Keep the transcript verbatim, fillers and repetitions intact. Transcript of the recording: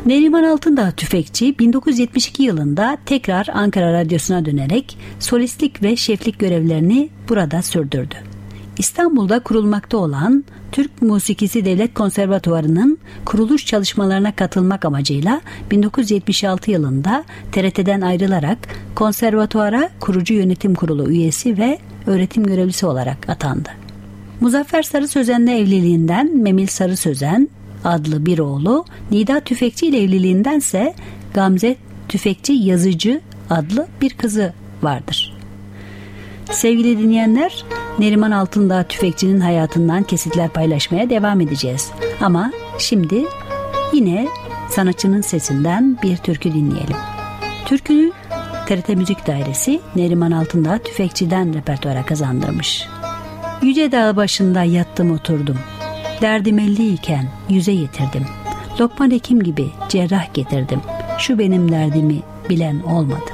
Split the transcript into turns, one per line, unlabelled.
Neriman Altındağ Tüfekçi bin dokuz yüz yetmiş iki yılında tekrar Ankara Radyosu'na dönerek solistlik ve şeflik görevlerini burada sürdürdü. İstanbul'da kurulmakta olan Türk Musikisi Devlet Konservatuvarı'nın kuruluş çalışmalarına katılmak amacıyla bin dokuz yüz yetmiş altı yılında T R T'den ayrılarak konservatuvara kurucu yönetim kurulu üyesi ve öğretim görevlisi olarak atandı. Muzaffer Sarı Sözen'le evliliğinden Memil Sarı Sözen adlı bir oğlu, Nida Tüfekçi ile evliliğindense Gamze Tüfekçi Yazıcı adlı bir kızı vardır. Sevgili dinleyenler, Neriman Altındağ Tüfekçi'nin hayatından kesitler paylaşmaya devam edeceğiz. Ama şimdi yine sanatçının sesinden bir türkü dinleyelim. Türkünü T R T Müzik Dairesi Neriman Altındağ Tüfekçi'den repertuara kazandırmış. Yüce dağ başında yattım oturdum. Derdim elliyken yüze getirdim. Lokman Hekim gibi cerrah getirdim. Şu benim derdimi bilen olmadı.